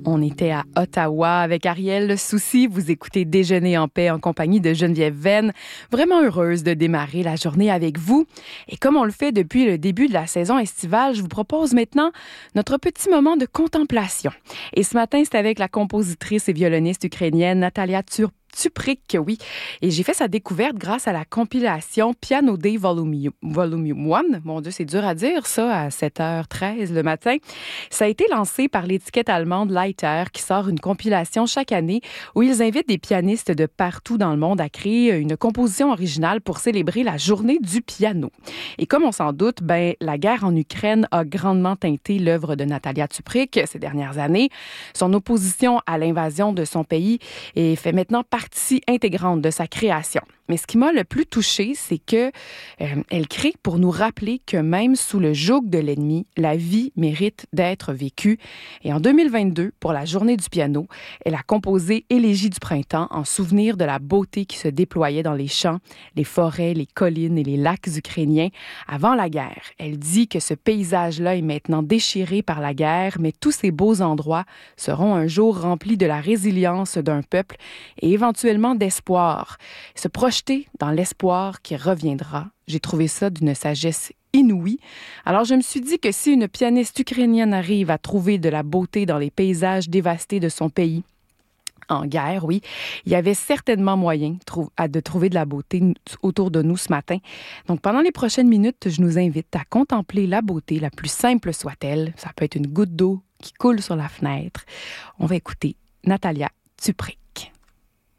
On était à Ottawa avec Ariel Soucy. Vous écoutez Déjeuner en paix en compagnie de Geneviève Venn. Vraiment heureuse de démarrer la journée avec vous. Et comme on le fait depuis le début de la saison estivale, je vous propose maintenant notre petit moment de contemplation. Et ce matin, c'est avec la compositrice et violoniste ukrainienne Natalia Tuprik, oui. Et j'ai fait sa découverte grâce à la compilation Piano Day Volume 1. Mon Dieu, c'est dur à dire, ça, à 7h13 le matin. Ça a été lancé par l'étiquette allemande Leiter, qui sort une compilation chaque année où ils invitent des pianistes de partout dans le monde à créer une composition originale pour célébrer la journée du piano. Et comme on s'en doute, la guerre en Ukraine a grandement teinté l'œuvre de Natalia Tuprik ces dernières années. Son opposition à l'invasion de son pays fait maintenant partie intégrante de sa création. Mais ce qui m'a le plus touchée, c'est que elle crée pour nous rappeler que même sous le joug de l'ennemi, la vie mérite d'être vécue. Et en 2022, pour la journée du piano, elle a composé Élégie du printemps en souvenir de la beauté qui se déployait dans les champs, les forêts, les collines et les lacs ukrainiens avant la guerre. Elle dit que ce paysage-là est maintenant déchiré par la guerre, mais tous ces beaux endroits seront un jour remplis de la résilience d'un peuple et éventuellement d'espoir. Se projeter dans l'espoir qui reviendra. J'ai trouvé ça d'une sagesse inouïe. Alors, je me suis dit que si une pianiste ukrainienne arrive à trouver de la beauté dans les paysages dévastés de son pays, en guerre, oui, il y avait certainement moyen de trouver de la beauté autour de nous ce matin. Donc, pendant les prochaines minutes, je nous invite à contempler la beauté, la plus simple soit-elle. Ça peut être une goutte d'eau qui coule sur la fenêtre. On va écouter Natalia Tuprik.